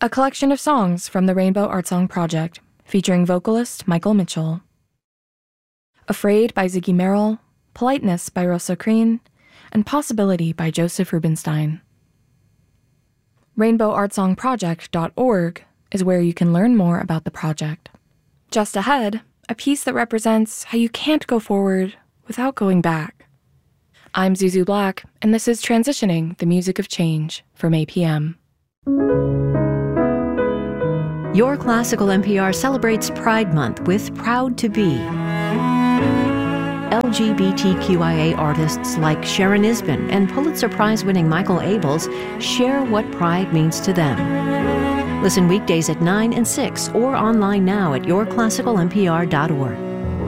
a collection of songs from the Rainbow Art Song Project, featuring vocalist Michael Mitchell. Afraid by Ziggy Merrill, Politeness by Rosa Creen, and Possibility by Joseph Rubinstein. RainbowArtsongProject.org is where you can learn more about the project. Just ahead, a piece that represents how you can't go forward without going back. I'm Zuzu Black, and this is Transitioning, the Music of Change from APM. Your Classical NPR celebrates Pride Month with Proud to Be. LGBTQIA artists like Sharon Isbin and Pulitzer Prize-winning Michael Abels share what pride means to them. Listen weekdays at 9 and 6 or online now at yourclassicalnpr.org.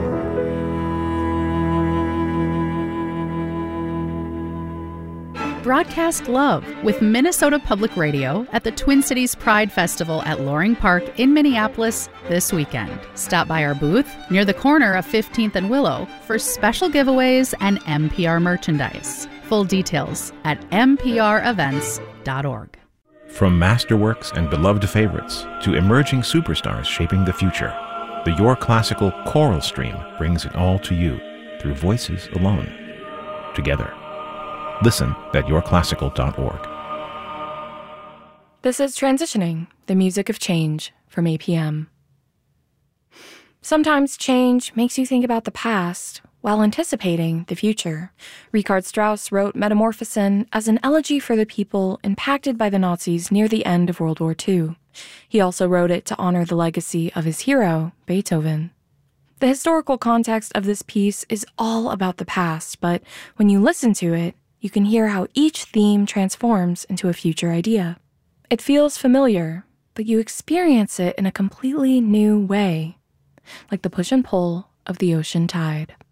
Broadcast love with Minnesota Public Radio at the Twin Cities Pride Festival at Loring Park in Minneapolis this weekend. Stop by our booth near the corner of 15th and Willow for special giveaways and NPR merchandise. Full details at mprevents.org. From masterworks and beloved favorites to emerging superstars shaping the future, the Your Classical choral stream brings it all to you through voices alone, together. Listen at yourclassical.org. This is Transitioning, the Music of Change from APM. Sometimes change makes you think about the past while anticipating the future. Richard Strauss wrote Metamorphosen as an elegy for the people impacted by the Nazis near the end of World War II. He also wrote it to honor the legacy of his hero, Beethoven. The historical context of this piece is all about the past, but when you listen to it, you can hear how each theme transforms into a future idea. It feels familiar, but you experience it in a completely new way, like the push and pull of the ocean tide.